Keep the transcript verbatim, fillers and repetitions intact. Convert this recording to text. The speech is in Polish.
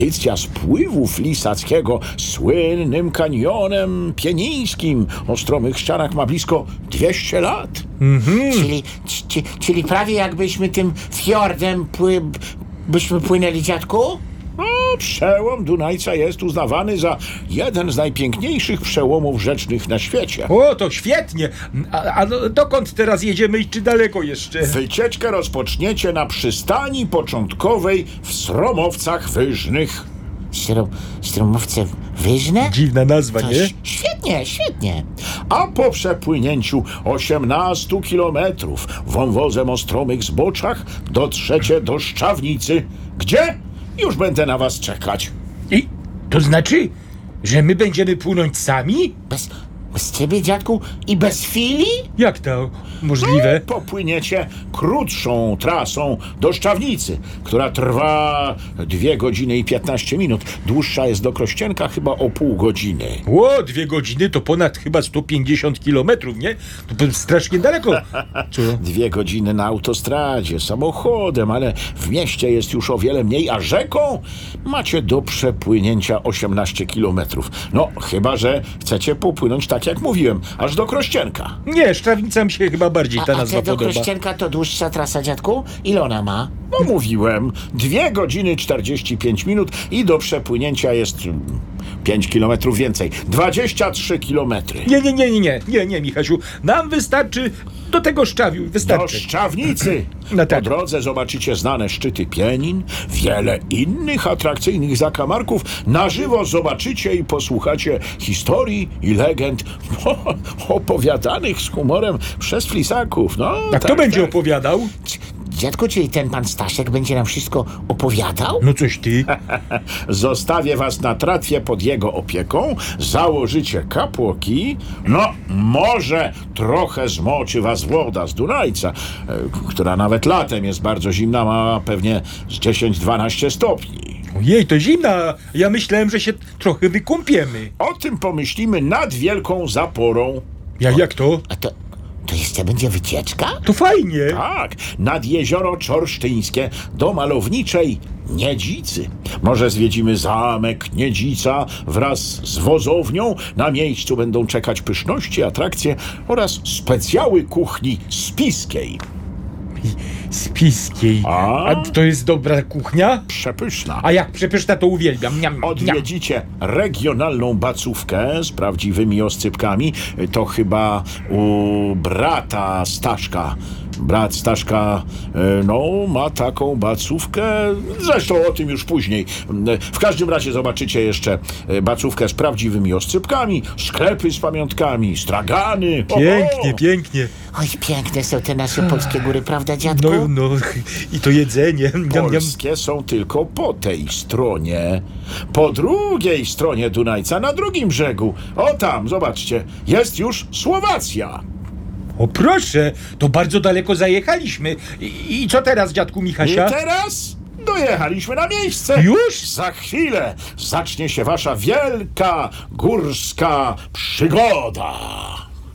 Tradycja spływu flisackiego słynnym kanionem pienińskim o stromych ścianach ma blisko dwieście lat. Mhm. Czyli, ci, czyli prawie jakbyśmy tym fiordem pły, byśmy płynęli, dziadku? No, przełom Dunajca jest uznawany za jeden z najpiękniejszych przełomów rzecznych na świecie. O, to świetnie. A, a no, dokąd teraz jedziemy i czy daleko jeszcze? Wycieczkę rozpoczniecie na przystani początkowej w Sromowcach Wyżnych. Strom, stromowce wyżne? Dziwna nazwa, To nie? ś- świetnie, świetnie. A po przepłynięciu osiemnastu kilometrów wąwozem o stromych zboczach dotrzecie do Szczawnicy, gdzie już będę na was czekać. I to znaczy, że my będziemy płynąć sami? Bez, bez ciebie, dziadku? I bez Fili? Jak to możliwe? Popłyniecie krótszą trasą do Szczawnicy, która trwa dwie godziny i piętnaście minut. Dłuższa jest do Krościenka chyba o pół godziny. O, dwie godziny to ponad chyba sto pięćdziesiąt kilometrów, nie? To strasznie daleko. Co? Dwie godziny na autostradzie, samochodem, ale w mieście jest już o wiele mniej, a rzeką macie do przepłynięcia osiemnaście kilometrów. No, chyba że chcecie popłynąć tak jak mówiłem, aż do Krościenka. Nie, Szczawnica mi się chyba bardziej A, ta a nazwa te do podoba. Krościenka to dłuższa trasa, dziadku? Ile ona ma? No mówiłem, dwie godziny czterdzieści pięć minut i do przepłynięcia jest mm, pięć kilometrów więcej. dwadzieścia trzy kilometry. Nie, nie, nie, nie, nie, nie, nie, Michasiu. Nam wystarczy do tego Szczawiu, Do wystarczy. Szczawnicy. No tak. Po drodze zobaczycie znane szczyty Pienin, wiele innych atrakcyjnych zakamarków. Na żywo zobaczycie i posłuchacie historii i legend opowiadanych z humorem przez flisaków. No, A kto tak, będzie tak. opowiadał? Dziadku, czyli ten pan Staszek będzie nam wszystko opowiadał? No coś ty. Zostawię was na tratwie pod jego opieką, założycie kapłoki, no może trochę zmoczy was woda z Dunajca, e, która nawet latem jest bardzo zimna, ma pewnie z dziesięć dwanaście stopni. Ojej, to zimna. Ja myślałem, że się trochę wykąpiemy. O tym pomyślimy nad Wielką Zaporą. Ja, jak to? A to, to jeszcze będzie wycieczka? To fajnie. Tak, nad jezioro Czorsztyńskie do malowniczej Niedzicy. Może zwiedzimy zamek Niedzica wraz z wozownią. Na miejscu będą czekać pyszności, atrakcje oraz specjały kuchni spiskiej. Spiskiej. A? A to jest dobra kuchnia? Przepyszna. A jak przepyszna, to uwielbiam. Niam, niam. Odwiedzicie regionalną bacówkę z prawdziwymi oscypkami. To chyba u brata Staszka. Brat Staszka, e, no, ma taką bacówkę. Zresztą o tym już później. W każdym razie zobaczycie jeszcze e, bacówkę z prawdziwymi oscypkami, sklepy z pamiątkami, stragany. Ho, ho! Pięknie, pięknie. Oj, piękne są te nasze polskie góry, prawda, dziadku? No, no. I to jedzenie. Niam, niam. Polskie są tylko po tej stronie. Po drugiej stronie Dunajca, na drugim brzegu. O tam, zobaczcie, jest już Słowacja. O proszę, to bardzo daleko zajechaliśmy. I, i co teraz, dziadku I Michasia? teraz dojechaliśmy na miejsce. Już? Za chwilę zacznie się wasza wielka górska przygoda.